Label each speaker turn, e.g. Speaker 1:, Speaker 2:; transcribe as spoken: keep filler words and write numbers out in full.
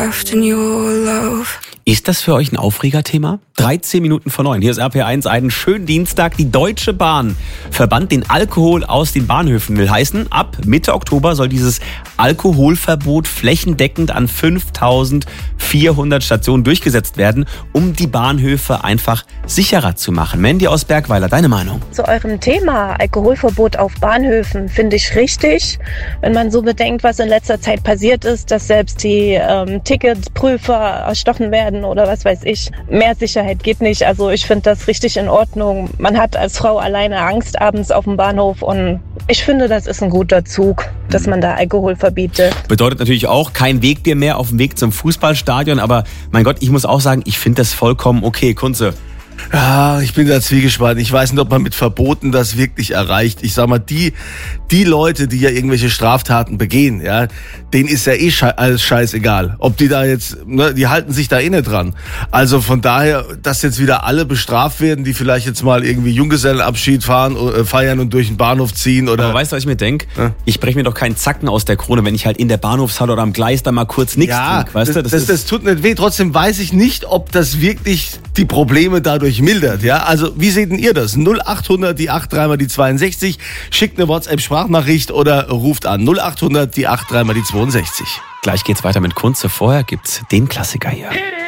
Speaker 1: After your love.
Speaker 2: Ist das für euch ein Aufregerthema? dreizehn Minuten vor neun. Hier ist R P eins, einen schönen Dienstag. Die Deutsche Bahn verbannt den Alkohol aus den Bahnhöfen. Will heißen, ab Mitte Oktober soll dieses Alkoholverbot flächendeckend an fünftausendvierhundert Stationen durchgesetzt werden, um die Bahnhöfe einfach sicherer zu machen. Mandy aus Bergweiler, deine Meinung?
Speaker 3: Zu eurem Thema Alkoholverbot auf Bahnhöfen finde ich richtig, wenn man so bedenkt, was in letzter Zeit passiert ist, dass selbst die ähm, Ticketprüfer erstochen werden oder was weiß ich. Mehr Sicherheit geht nicht. Also ich finde das richtig in Ordnung. Man hat als Frau alleine Angst abends auf dem Bahnhof und ich finde, das ist ein guter Zug, dass man da Alkohol verbietet.
Speaker 2: Bedeutet natürlich auch kein Wegbier mehr auf dem Weg zum Fußballstadion, aber mein Gott, ich muss auch sagen, ich finde das vollkommen okay. Kunze.
Speaker 4: Ja, ich bin da zwiegespalten. Ich weiß nicht, ob man mit Verboten das wirklich erreicht. Ich sag mal, die, die Leute, die ja irgendwelche Straftaten begehen, ja, denen ist ja eh sche- alles scheißegal. Ob die da jetzt, ne, die halten sich da eh nicht dran. Also von daher, dass jetzt wieder alle bestraft werden, die vielleicht jetzt mal irgendwie Junggesellenabschied fahren, äh, feiern und durch den Bahnhof ziehen oder.
Speaker 2: Aber weißt du, was ich mir denke?
Speaker 4: Ja.
Speaker 2: Ich breche mir doch keinen Zacken aus der Krone, wenn ich halt in der Bahnhofshalle oder am Gleis da mal kurz nichts
Speaker 4: Ja,
Speaker 2: trinke, weißt
Speaker 4: das,
Speaker 2: du?
Speaker 4: das, das, das tut nicht weh. Trotzdem weiß ich nicht, ob das wirklich die Probleme dadurch mildert, ja? Also, wie seht denn ihr das? null achthundert, die acht drei mal die zweiundsechzig, schickt eine WhatsApp-Sprachnachricht oder ruft an null achthundert, die acht drei mal die zweiundsechzig.
Speaker 2: Gleich geht's weiter mit Kunze. Vorher gibt's den Klassiker hier.